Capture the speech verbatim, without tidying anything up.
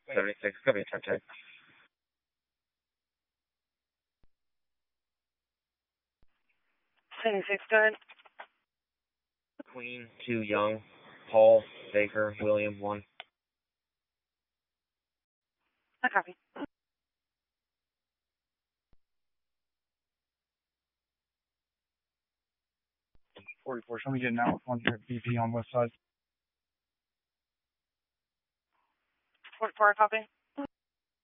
seventy-six, copy, check, check. seventy-six, go ahead. Queen, two, Young, Paul, Baker, William, one. I copy. forty-four, show me getting out on your B P on west side. forty-four, copy.